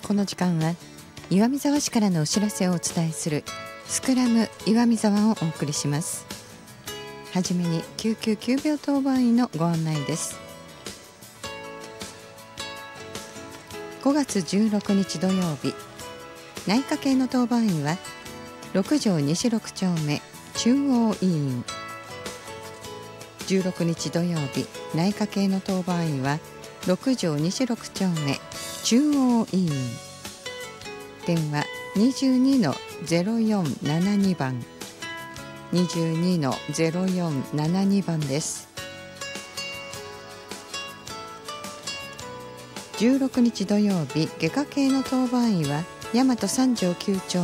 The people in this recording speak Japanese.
この時間は岩見沢市からのお知らせをお伝えするスクラム岩見沢をお送りします。はじめに救急急病当番員のご案内です。5月16日土曜日、内科系の当番員は6条西6丁目中央医院。16日土曜日、内科系の当番員は6条西6丁目中央医院。電話 22-0472 番 22-0472 番です。16日土曜日、外科系の当番員は大和3条9丁